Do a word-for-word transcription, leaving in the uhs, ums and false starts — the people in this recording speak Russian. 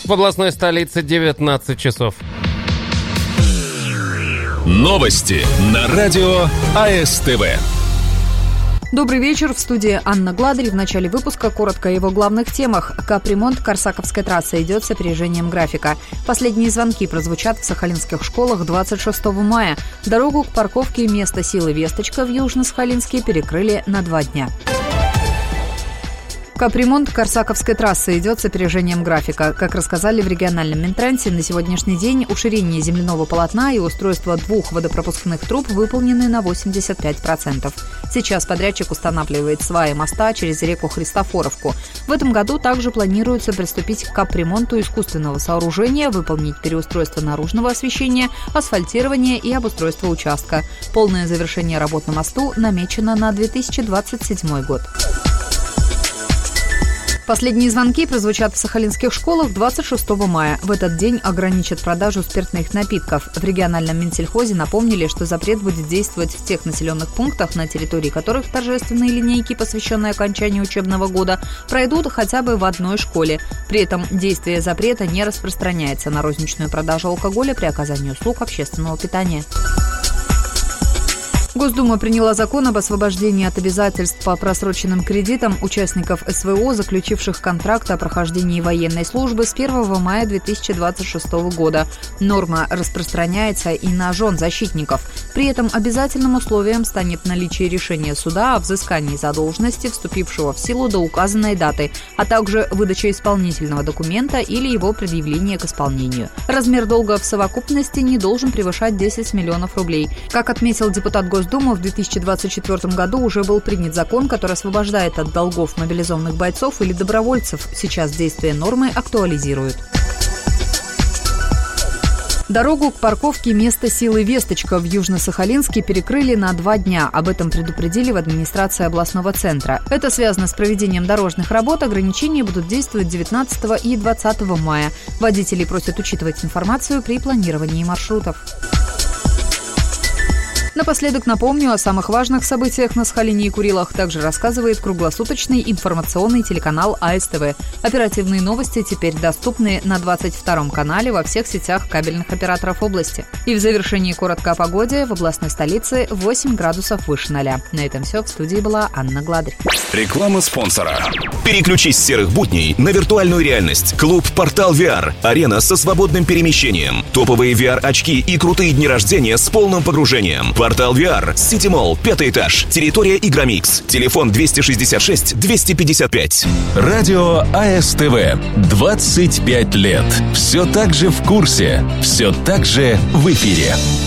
В областной столице девятнадцать часов. Новости на радио АСТВ. Добрый вечер. В студии Анна Гладарь. В начале выпуска коротко о его главных темах. Капремонт Корсаковской трассы идет с опережением графика. Последние звонки прозвучат в сахалинских школах двадцать шестого мая. Дорогу к парковке места силы «Весточка» в Южно-Сахалинске перекрыли на два дня. Капремонт Корсаковской трассы идет с опережением графика. Как рассказали в региональном Минтрансе, на сегодняшний день уширение земляного полотна и устройство двух водопропускных труб выполнены на восемьдесят пять процентов. Сейчас подрядчик устанавливает сваи моста через реку Христофоровку. В этом году также планируется приступить к капремонту искусственного сооружения, выполнить переустройство наружного освещения, асфальтирование и обустройство участка. Полное завершение работ на мосту намечено на две тысячи двадцать седьмой год. Последние звонки прозвучат в сахалинских школах двадцать шестого мая. В этот день ограничат продажу спиртных напитков. В региональном Минсельхозе напомнили, что запрет будет действовать в тех населенных пунктах, на территории которых торжественные линейки, посвященные окончанию учебного года, пройдут хотя бы в одной школе. При этом действие запрета не распространяется на розничную продажу алкоголя при оказании услуг общественного питания. Госдума приняла закон об освобождении от обязательств по просроченным кредитам участников СВО, заключивших контракт о прохождении военной службы с первого мая две тысячи двадцать шестого года. Норма распространяется и на жен защитников. При этом обязательным условием станет наличие решения суда о взыскании задолженности, вступившего в силу до указанной даты, а также выдача исполнительного документа или его предъявление к исполнению. Размер долга в совокупности не должен превышать десять миллионов рублей. Как отметил депутат Госдумы, Госдума, в две тысячи двадцать четвёртом году уже был принят закон, который освобождает от долгов мобилизованных бойцов или добровольцев. Сейчас действие нормы актуализируют. Дорогу к парковке места силы «Весточка» в Южно-Сахалинске перекрыли на два дня. Об этом предупредили в администрации областного центра. Это связано с проведением дорожных работ. Ограничения будут действовать девятнадцатого и двадцатого мая. Водители просят учитывать информацию при планировании маршрутов. Напоследок напомню о самых важных событиях на Сахалине и Курилах. Также рассказывает круглосуточный информационный телеканал АСТВ. Оперативные новости теперь доступны на двадцать втором канале во всех сетях кабельных операторов области. И в завершении коротко о погоде. В областной столице восемь градусов выше ноля. На этом все. В студии была Анна Гладарь. Реклама спонсора. Переключись с серых будней на виртуальную реальность. Клуб «Портал ви ар». Арена со свободным перемещением. Топовые ви ар-очки и крутые дни рождения с полным погружением. Портал ви ар, Сити Молл, пятый этаж, территория Игромикс, телефон двести шестьдесят шесть двести пятьдесят пять. Радио АСТВ, двадцать пять лет. Все так же в курсе, все так же в эфире.